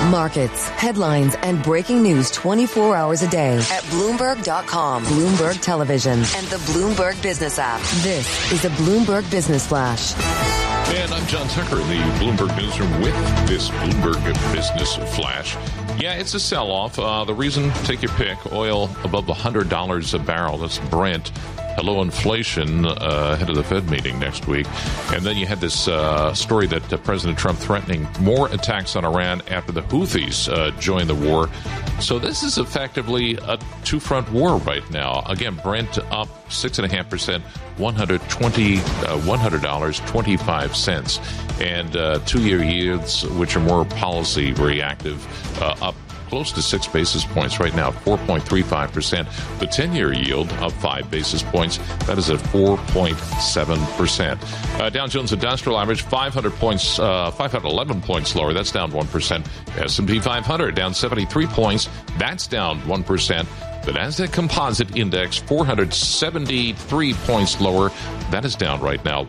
Markets, headlines, and breaking news 24 hours a day at Bloomberg.com, Bloomberg Television, and the Bloomberg Business app. This is the Bloomberg Business Flash. And I'm John Tucker in the Bloomberg Newsroom with this Bloomberg Business Flash. Yeah, it's a sell-off. The reason, take your pick, oil above $100 a barrel. That's Brent. Hello, inflation ahead of the Fed meeting next week. And then you had this story that President Trump threatening more attacks on Iran after the Houthis joined the war. So this is effectively a two-front war right now. Again, Brent up 6.5%, $100.25. And two-year yields, which are more policy reactive, up close to 6 basis points right now, 4.35%. The 10-year yield up 5 basis points. That is at 4.7%. Dow Jones Industrial Average 511 points lower. That's down 1%. S&P 500 down 73 points. That's down 1%. The Nasdaq Composite Index, 473 points lower. That is down right now,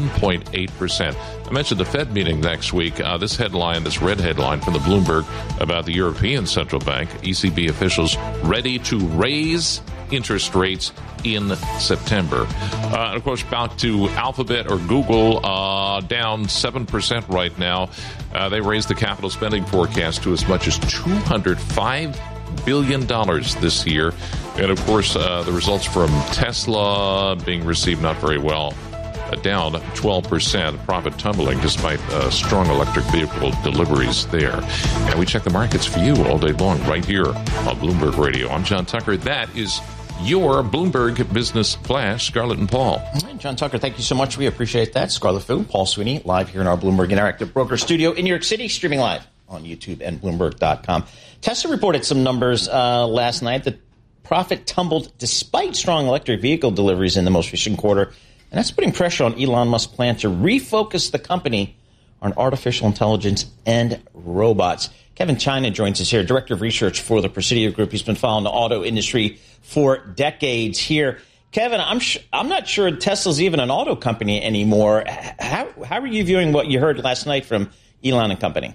1.8%. I mentioned the Fed meeting next week. This headline, this red headline from the Bloomberg about the European Central Bank, ECB officials ready to raise interest rates in September. And of course, back to Alphabet or Google, down 7% right now. They raised the capital spending forecast to as much as $205 billion this year. And of course, the results from Tesla being received not very well, down 12%, profit tumbling despite strong electric vehicle deliveries there. And we check the markets for you all day long right here on Bloomberg Radio. I'm John Tucker. That is your Bloomberg Business Flash. Scarlett and Paul. All right, John Tucker, thank you so much. We appreciate that. Scarlett Fu, Paul Sweeney, live here in our Bloomberg Interactive Broker Studio in New York City, streaming live on YouTube and Bloomberg.com. Tesla reported some numbers last night. The profit tumbled despite strong electric vehicle deliveries in the most recent quarter. And that's putting pressure on Elon Musk's plan to refocus the company on artificial intelligence and robots. Kevin China joins us here, Director of Research for the Presidio Group. He's been following the auto industry for decades here. Kevin, I'm not sure Tesla's even an auto company anymore. How are you viewing what you heard last night from Elon and company?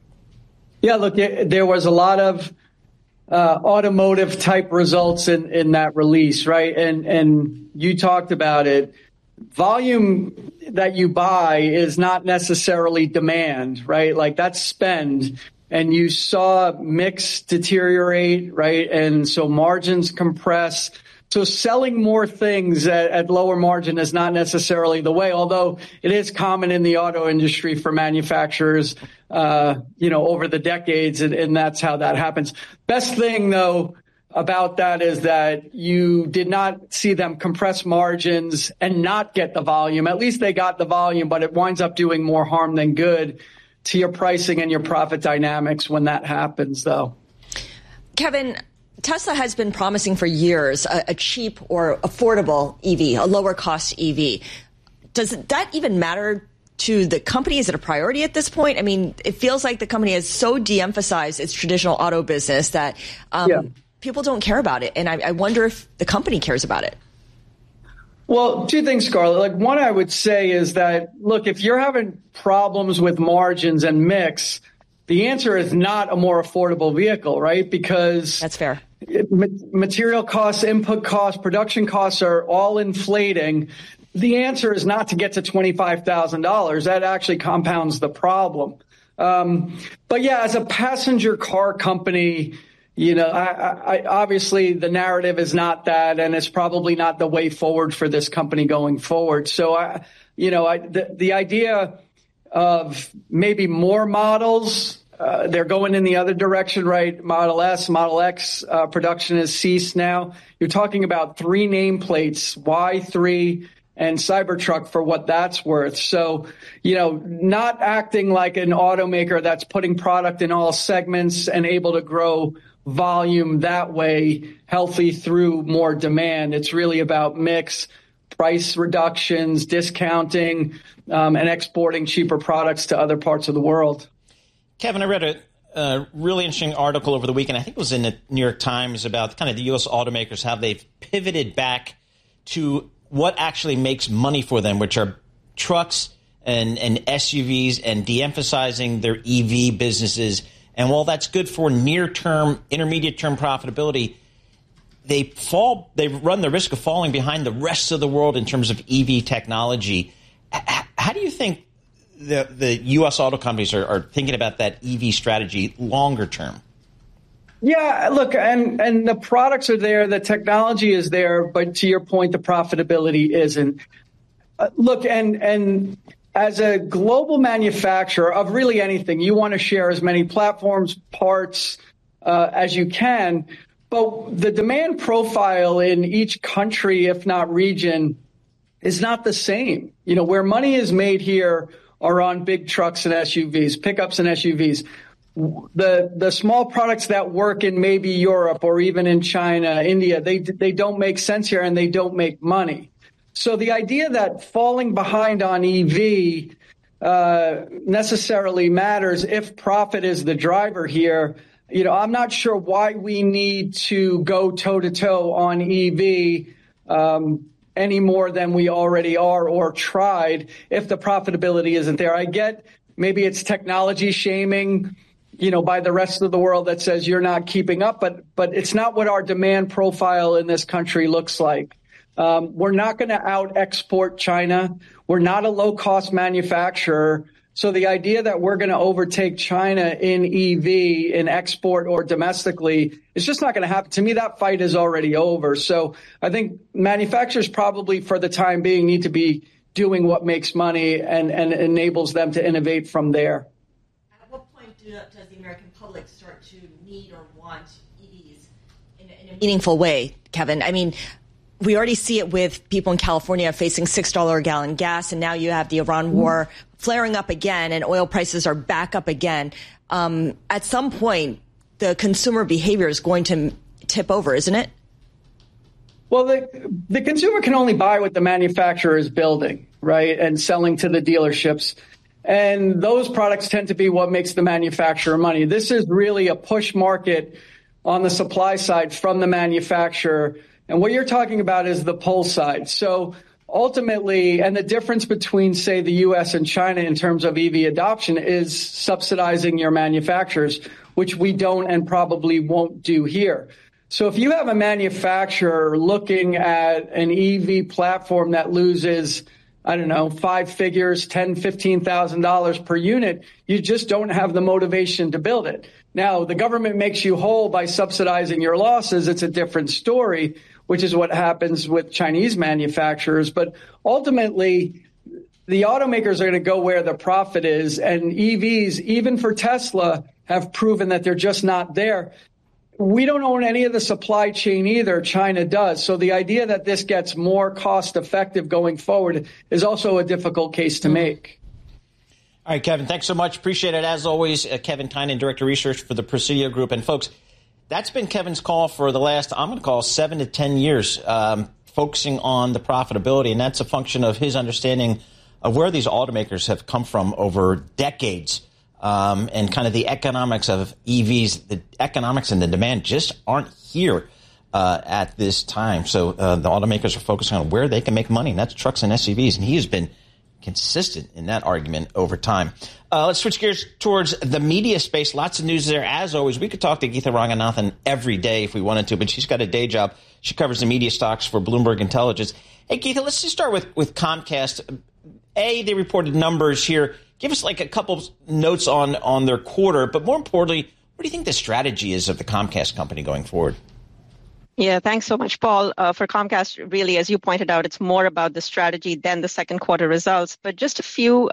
Yeah, look, there was a lot of automotive type results in that release, right? And you talked about it. Volume that you buy is not necessarily demand, right? Like that's spend. And you saw mix deteriorate, right? And so margins compress. So selling more things at lower margin is not necessarily the way, although it is common in the auto industry for manufacturers, over the decades, and that's how that happens. Best thing, though, about that is that you did not see them compress margins and not get the volume. At least they got the volume, but it winds up doing more harm than good to your pricing and your profit dynamics when that happens, though. Kevin, Tesla has been promising for years a cheap or affordable EV, a lower cost EV. Does that even matter to the company? Is it a priority at this point? I mean, it feels like the company has so de-emphasized its traditional auto business that people don't care about it. And I wonder if the company cares about it. Well, two things, Scarlett. Like one, I would say is that, look, if you're having problems with margins and mix, the answer is not a more affordable vehicle, right? Because that's fair. Material costs, input costs, production costs are all inflating. The answer is not to get to $25,000. That actually compounds the problem. But yeah, as a passenger car company, I obviously the narrative is not that, and it's probably not the way forward for this company going forward. So, the idea of maybe more models, they're going in the other direction, right? Model S, Model X production has ceased now. You're talking about 3 nameplates, Y3 and Cybertruck for what that's worth. So, not acting like an automaker that's putting product in all segments and able to grow volume that way, healthy through more demand. It's really about mix, price reductions, discounting, and exporting cheaper products to other parts of the world. Kevin, I read a really interesting article over the weekend. I think it was in the New York Times about kind of the U.S. automakers, how they've pivoted back to what actually makes money for them, which are trucks and SUVs, and de-emphasizing their EV businesses And while that's good for near-term, intermediate-term profitability, they run the risk of falling behind the rest of the world in terms of EV technology. How do you think the U.S. auto companies are thinking about that EV strategy longer term? Yeah, look, and the products are there, the technology is there, but to your point, the profitability isn't. Look, and as a global manufacturer of really anything, you want to share as many platforms, parts as you can, but the demand profile in each country, if not region, is not the same. You know, where money is made here are on big trucks and SUVs, pickups and SUVs. The small products that work in maybe Europe or even in China, India, they don't make sense here and they don't make money. So the idea that falling behind on EV necessarily matters if profit is the driver here, you know, I'm not sure why we need to go toe-to-toe on EV any more than we already are or tried if the profitability isn't there. I get maybe it's technology shaming, you know, by the rest of the world that says you're not keeping up, but it's not what our demand profile in this country looks like. We're not going to out-export China. We're not a low-cost manufacturer. So the idea that we're going to overtake China in EV, in export or domestically, is just not going to happen. To me, that fight is already over. So I think manufacturers probably for the time being need to be doing what makes money and enables them to innovate from there. At what point does the American public start to need or want EVs in a meaningful way, Kevin? I mean, we already see it with people in California facing $6 a gallon gas, and now you have the Iran war flaring up again, and oil prices are back up again. At some point, the consumer behavior is going to tip over, isn't it? Well, the consumer can only buy what the manufacturer is building, right, and selling to the dealerships. And those products tend to be what makes the manufacturer money. This is really a push market on the supply side from the manufacturer. And what you're talking about is the pull side. So ultimately, and the difference between, say, the U.S. and China in terms of EV adoption is subsidizing your manufacturers, which we don't and probably won't do here. So if you have a manufacturer looking at an EV platform that loses, I don't know, 5 figures, $10,000, $15,000 per unit, you just don't have the motivation to build it. Now, the government makes you whole by subsidizing your losses. It's a different story, which is what happens with Chinese manufacturers. But ultimately, the automakers are going to go where the profit is. And EVs, even for Tesla, have proven that they're just not there. We don't own any of the supply chain either. China does. So the idea that this gets more cost effective going forward is also a difficult case to make. All right, Kevin, thanks so much. Appreciate it. As always, Kevin Tynan, Director of Research for the Presidio Group. And folks, that's been Kevin's call for the last, I'm going to call 7 to 10 years, focusing on the profitability. And that's a function of his understanding of where these automakers have come from over decades. And kind of the economics of EVs, the economics and the demand just aren't here at this time. So the automakers are focusing on where they can make money, and that's trucks and SUVs. And he has been consistent in that argument over time. Let's switch gears towards the media space. Lots of news there. As always, we could talk to Geetha Ranganathan every day if we wanted to, but she's got a day job. She covers the media stocks for Bloomberg Intelligence. Hey, Geetha, let's just start with Comcast. They reported numbers here. Give us like a couple notes on their quarter, but more importantly, what do you think the strategy is of the Comcast company going forward? Yeah, thanks so much, Paul. For Comcast, really, as you pointed out, it's more about the strategy than the second quarter results. But just a few,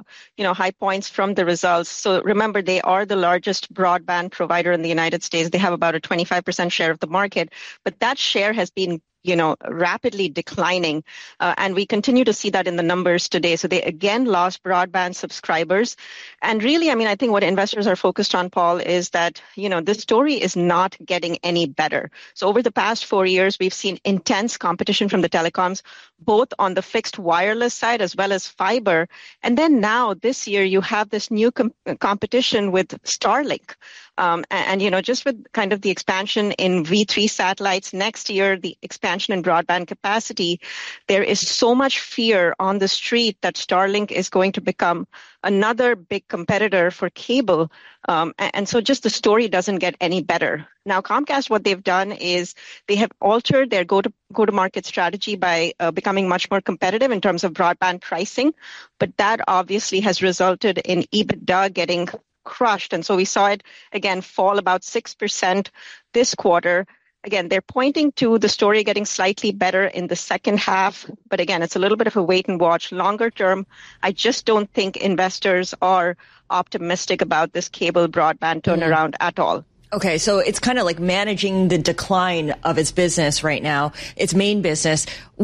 high points from the results. So remember, they are the largest broadband provider in the United States. They have about a 25% share of the market, but that share has been rapidly declining. And we continue to see that in the numbers today. So they again lost broadband subscribers. And really, I think what investors are focused on, Paul, is that, this story is not getting any better. So over the past 4 years, we've seen intense competition from the telecoms, both on the fixed wireless side as well as fiber. And then now this year, you have this new competition with Starlink. And just with kind of the expansion in V3 satellites next year, the expansion expansion in broadband capacity, there is so much fear on the street that Starlink is going to become another big competitor for cable. And so just the story doesn't get any better. Now, Comcast, what they've done is they have altered their go-to-market strategy by becoming much more competitive in terms of broadband pricing. But that obviously has resulted in EBITDA getting crushed. And so we saw it, again, fall about 6% this quarter. Again, they're pointing to the story getting slightly better in the second half. But again, it's a little bit of a wait and watch. Longer term, I just don't think investors are optimistic about this cable broadband turnaround at all. Okay, so it's kind of like managing the decline of its business right now, its main business.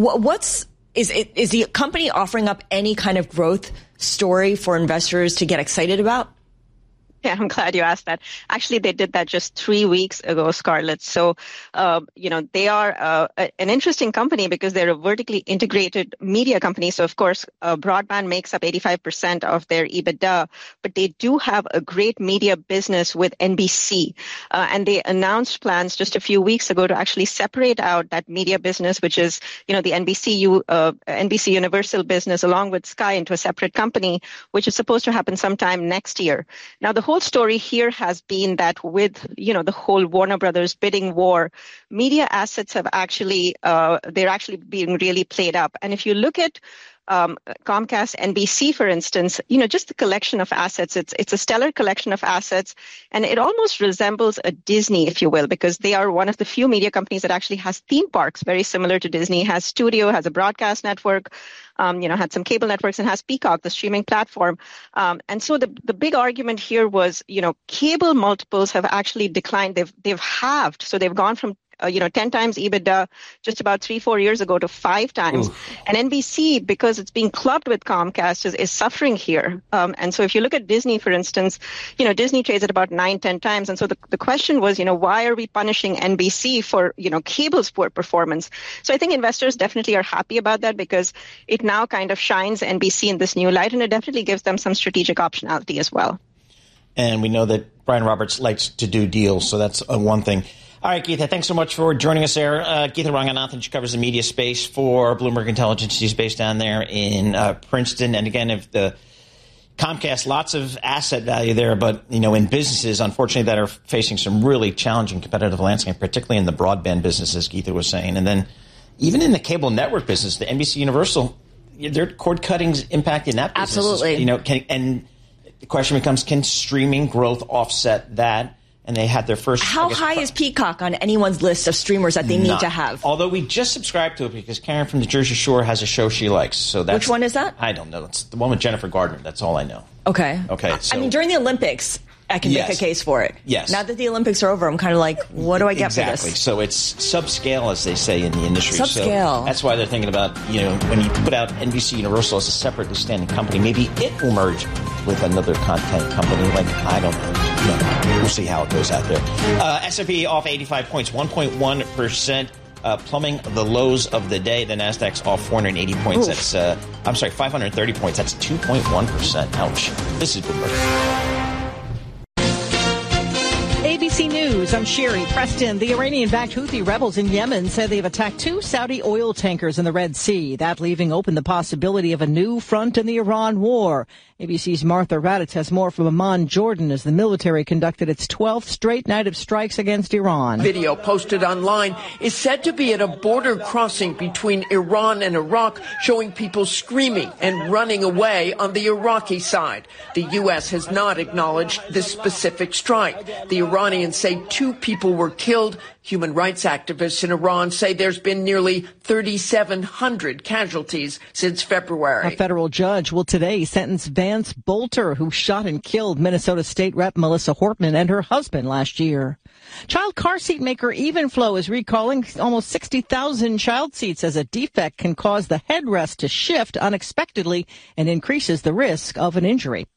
Is the company offering up any kind of growth story for investors to get excited about? Yeah, I'm glad you asked that. Actually, they did that just 3 weeks ago, Scarlett. So, they are an interesting company because they're a vertically integrated media company. So, of course, broadband makes up 85% of their EBITDA, but they do have a great media business with NBC. And they announced plans just a few weeks ago to actually separate out that media business, which is, the NBC Universal business, along with Sky, into a separate company, which is supposed to happen sometime next year. Now, the whole story here has been that with, the whole Warner Brothers bidding war, media assets have they're actually being really played up. And if you look at Comcast NBC, for instance, just the collection of assets, it's a stellar collection of assets, and it almost resembles a Disney, if you will, because they are one of the few media companies that actually has theme parks very similar to Disney, has studio, has a broadcast network, had some cable networks, and has Peacock, the streaming platform. And so the big argument here was, cable multiples have actually declined. They've halved. So they've gone from 10 times EBITDA just about 3-4 years ago to 5 times. Ooh. And NBC, because it's being clubbed with Comcast, is suffering here. And so if you look at Disney, for instance, Disney trades at about 9-10 times. And so the question was, why are we punishing NBC for, cable's poor performance? So I think investors definitely are happy about that because it now kind of shines NBC in this new light, and it definitely gives them some strategic optionality as well. And we know that Brian Roberts likes to do deals, so that's one thing. All right, Geetha, thanks so much for joining us there. Geetha Ranganathan, she covers the media space for Bloomberg Intelligence. She's based down there in Princeton. And again, if the Comcast, lots of asset value there, but, in businesses, unfortunately, that are facing some really challenging competitive landscape, particularly in the broadband business, as Geetha was saying. And then even in the cable network business, the NBC Universal, their cord cutting's impacting that business. Absolutely. And the question becomes, can streaming growth offset that? And they had their first. How high is Peacock on anyone's list of streamers that they need to have? Although we just subscribed to it because Karen from the Jersey Shore has a show she likes. So that's, which one is that? I don't know. It's the one with Jennifer Gardner. That's all I know. Okay. So, during the Olympics, I can make a case for it. Yes. Now that the Olympics are over, I'm kind of like, what do I get for this? Exactly. So it's subscale, as they say in the industry. Subscale. So that's why they're thinking about, when you put out NBC Universal as a separately standing company, maybe it will merge with another content company. I don't know. We'll see how it goes out there. S&P off 85 points, 1.1%. Plumbing the lows of the day. The Nasdaq's off 480 points. Oof. That's 530 points. That's 2.1%. Ouch. This is Bloomberg. ABC News, I'm Sherry Preston. The Iranian-backed Houthi rebels in Yemen said they've attacked 2 Saudi oil tankers in the Red Sea, that leaving open the possibility of a new front in the Iran war. ABC's Martha Raddatz has more from Amman, Jordan, as the military conducted its 12th straight night of strikes against Iran. Video posted online is said to be at a border crossing between Iran and Iraq, showing people screaming and running away on the Iraqi side. The U.S. has not acknowledged this specific strike. The Iranians say 2 people were killed. Human rights activists in Iran say there's been nearly 3,700 casualties since February. A federal judge will today sentence Vance Bolter, who shot and killed Minnesota State Rep Melissa Hortman and her husband last year. Child car seat maker Evenflo is recalling almost 60,000 child seats as a defect can cause the headrest to shift unexpectedly and increases the risk of an injury.